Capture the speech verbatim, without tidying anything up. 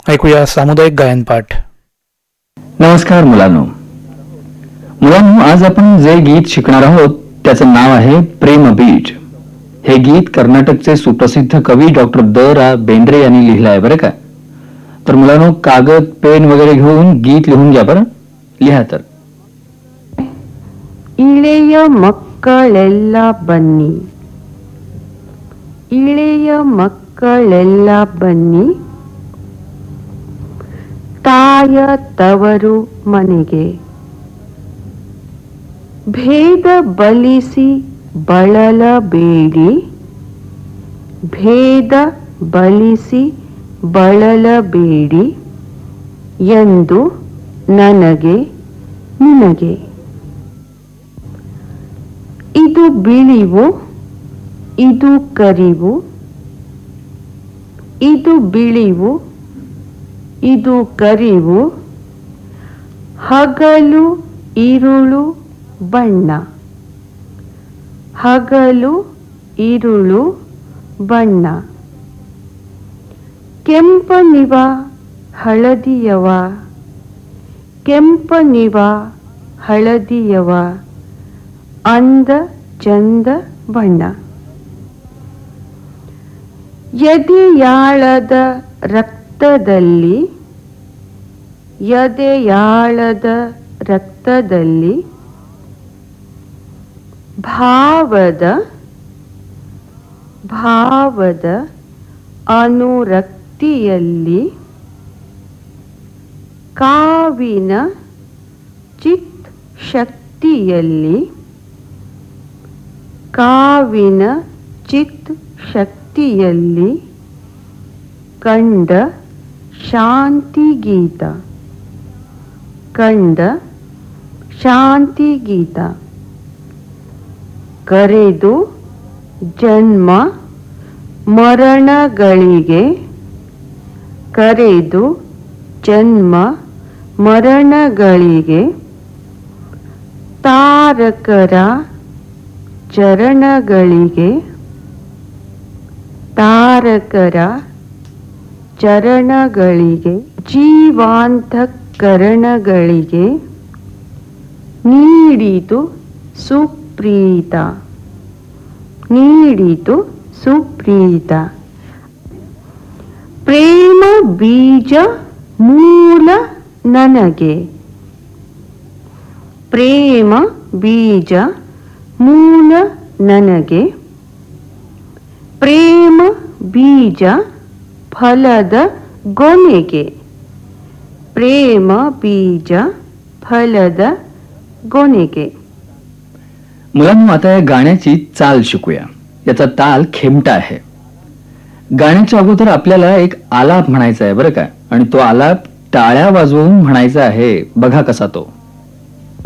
ऐकूया सामुदायिक गायन पाठ. नमस्कार मुलांनो. मुलांनो, आज आपण जे गीत शिकणार आहोत त्याचं नाव आहे प्रेम बीज. हे गीत कर्नाटकचे सुप्रसिद्ध कवी डॉक्टर द रा बेंद्रे यांनी लिहिलं आहे बरं का. तर मुलांनो, कागद पेन वगैरे घेऊन गीत लिहून घ्या बरं. लिहा तर. ಇಳೆಯ ಮಕ್ಕಳೆಲ್ಲ ಬನ್ನಿ, ಇಳೆಯ ಮಕ್ಕಳೆಲ್ಲ ಬನ್ನಿ, ತಾಯ ತವರು ಮನೆಗೆ. ಭೇದ ಬಲಿಸಿ ಬಳಲಬೇಡಿ, ಭೇದ ಬಲಿಸಿ ಬಳಲಬೇಡಿ ಎಂದು ನನಗೆ ನಿನಗೆ. ಇದು ಬಿಳಿವು, ಇದು ಕರಿವು, ಇದು ಬಿಳಿವು, ಇದು ಕರಿವು, ಹಗಲು ಇರುಳು ಬಣ್ಣ, ಹಗಲು ಇರುಳು ಬಣ್ಣ. ಕೆಂಪನಿವ ಹಳದಿಯವ, ಕೆಂಪನಿವ ಹಳದಿಯವ, ಅಂದ ಚಂದ ಬಣ್ಣ. ಎದೆಯಾಳದ ರಕ್ತದಲ್ಲಿ, ಎದೆಯಾಳದ ರಕ್ತದಲ್ಲಿ, ಭಾವದ ಭಾವದ ಅನುರಕ್ತಿಯಲ್ಲಿ, ಕಾವಿನ ಚಿತ್ ಶಕ್ತಿಯಲ್ಲಿ, ಕಾವಿನ ಚಿತ್ ಶಕ್ತಿಯಲ್ಲಿ ಕಂಡ ಶಾಂತಿಗೀತ, ಕಂಡ ಶಾಂತಿಗೀತ. ಕರೆದು ಜನ್ಮ ಮರಣಗಳಿಗೆ, ಕರೆದು ಜನ್ಮ ಮರಣಗಳಿಗೆ, ತಾರಕರ ಚರಣಗಳಿಗೆ, ತಾರಕರ ಚರಣಗಳಿಗೆ, ಜೀವಾಂತಃಕರಣಗಳಿಗೆ ನೀಡಿತು ಸುಪ್ರೀತ, ನೀಡಿತು ಸುಪ್ರೀತ. ಪ್ರೇಮ ಬೀಜ ಮೂಲ ನನಗೆ, ಪ್ರೇಮ ಬೀಜ ಮೂಲ ನನಗೆ, ಪ್ರೇಮ ಬೀಜ ಫಲದ ಗೊನೆಗೆ, ಪ್ರೇಮ ಬೀಜ ಫಲದ ಗೊನೆಗೆ. मुलांनो, आता या गाण्याची चाल शिकूया. याचा ताल खेमटा आहे. गाण्याच्या अगोदर आपल्याला एक आलाप म्हणायचा आहे बरं का. आणि तो आलाप टाळ्या वाजवून म्हणायचा आहे. बघा कसा तो.